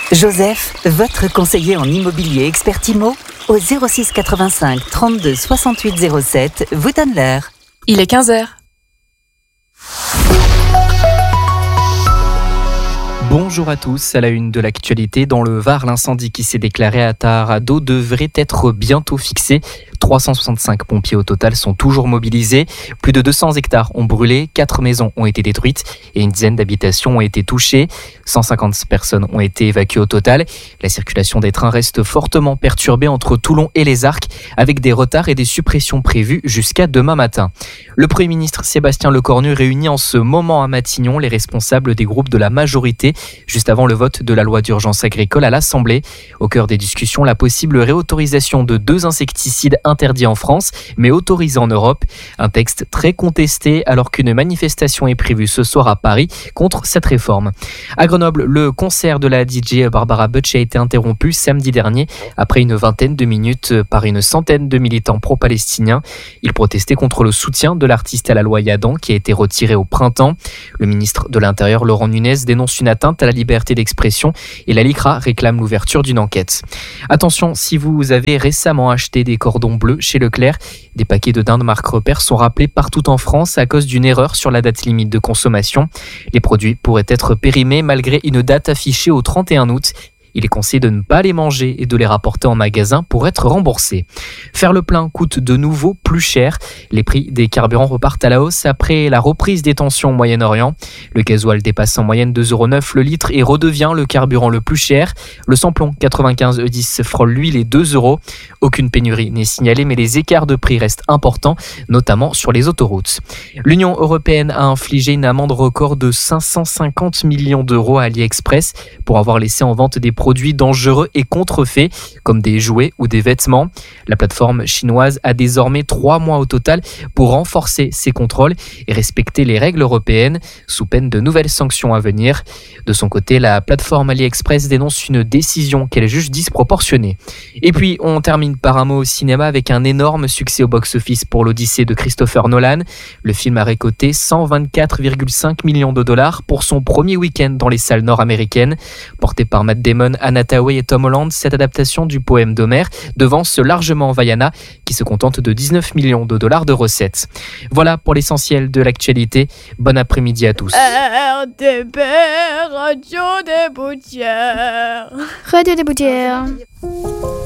Joseph, votre conseiller en immobilier expert IMO, au 06 85 32 68 07, vous donne l'heure. Il est 15h. Bonjour à tous, à la une de l'actualité, dans le Var, l'incendie qui s'est déclaré à Taharado devrait être bientôt fixé. 365 pompiers au total sont toujours mobilisés. Plus de 200 hectares ont brûlé, 4 maisons ont été détruites et une dizaine d'habitations ont été touchées. 150 personnes ont été évacuées au total. La circulation des trains reste fortement perturbée entre Toulon et les Arcs, avec des retards et des suppressions prévues jusqu'à demain matin. Le Premier ministre Sébastien Lecornu réunit en ce moment à Matignon les responsables des groupes de la majorité, juste avant le vote de la loi d'urgence agricole à l'Assemblée. Au cœur des discussions, la possible réautorisation de 2 insecticides interdits en France, mais autorisés en Europe. Un texte très contesté alors qu'une manifestation est prévue ce soir à Paris contre cette réforme. À Grenoble, le concert de la DJ Barbara Butch a été interrompu samedi dernier après une vingtaine de minutes par une centaine de militants pro-palestiniens. Ils protestaient contre le soutien de l'artiste à la loi Yadan qui a été retiré au printemps. Le ministre de l'Intérieur, Laurent Nunez, dénonce une atteinte à la liberté d'expression et la LICRA réclame l'ouverture d'une enquête. Attention, si vous avez récemment acheté des cordons bleus chez Leclerc, des paquets de dinde marque Repère sont rappelés partout en France à cause d'une erreur sur la date limite de consommation. Les produits pourraient être périmés malgré une date affichée au 31 août. Il est conseillé de ne pas les manger et de les rapporter en magasin pour être remboursés. Faire le plein coûte de nouveau plus cher. Les prix des carburants repartent à la hausse après la reprise des tensions au Moyen-Orient. Le gasoil dépasse en moyenne 2,09 € le litre et redevient le carburant le plus cher. Le samplon 95 E10 frôle lui les 2 €. Aucune pénurie n'est signalée, mais les écarts de prix restent importants, notamment sur les autoroutes. L'Union européenne a infligé une amende record de 550 millions d'euros à AliExpress pour avoir laissé en vente des produits dangereux et contrefaits, comme des jouets ou des vêtements. La plateforme chinoise a désormais 3 mois au total pour renforcer ses contrôles et respecter les règles européennes, sous peine de nouvelles sanctions à venir. De son côté, la plateforme AliExpress dénonce une décision qu'elle juge disproportionnée. Et puis, on termine par un mot au cinéma avec un énorme succès au box-office pour l'Odyssée de Christopher Nolan. Le film a récolté 124,5 millions de dollars pour son premier week-end dans les salles nord-américaines. Porté par Matt Damon, Anna Thaoué et Tom Holland, cette adaptation du poème d'Homère devance largement Vaiana, qui se contente de 19 millions de dollars de recettes. Voilà pour l'essentiel de l'actualité. Bon après-midi à tous. RDB, Radio des Boutières. Radio des Boutières.